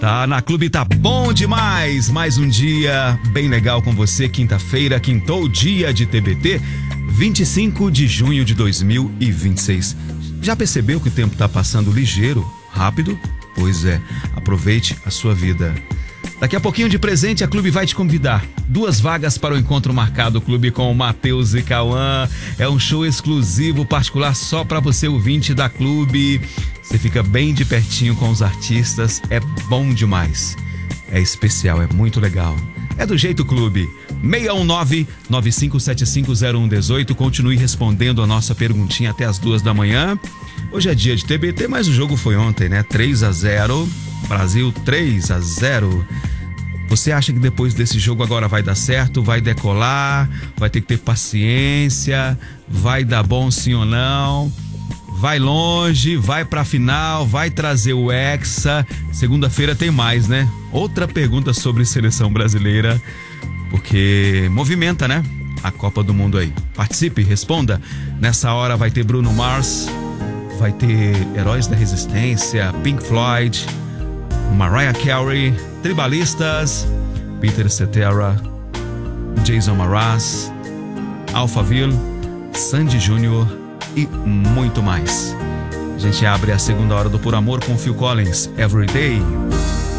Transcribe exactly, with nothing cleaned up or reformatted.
Tá na Clube, tá bom demais. Mais um dia bem legal com você. Quinta-feira, quintou, dia de T B T, vinte e cinco de junho de dois mil e vinte e seis. Já percebeu que o tempo tá passando ligeiro, rápido? Pois é, aproveite a sua vida. Daqui a pouquinho de presente, a Clube vai te convidar. Duas vagas para o encontro marcado Clube com o Matheus e Cauã. É um show exclusivo, particular, só para você, ouvinte da Clube. Você fica bem de pertinho com os artistas, é bom demais. É especial, é muito legal. É do jeito Clube. seis um nove, nove cinco sete cinco zero um um oito. Continue respondendo a nossa perguntinha até as duas da manhã. Hoje é dia de T B T, mas o jogo foi ontem, né? três a zero. Brasil três a zero. Você acha que depois desse jogo agora vai dar certo? Vai decolar? Vai ter que ter paciência? Vai dar bom sim ou não? Vai longe? Vai pra final? Vai trazer o Hexa? Segunda-feira tem mais, né? Outra pergunta sobre seleção brasileira, porque movimenta, né? A Copa do Mundo aí. Participe, responda. Nessa hora vai ter Bruno Mars, vai ter Heróis da Resistência, Pink Floyd, Mariah Carey, Tribalistas, Peter Cetera, Jason Mraz, Alphaville, Sandy Júnior e muito mais. A gente abre a segunda hora do Por Amor com Phil Collins, Every Day.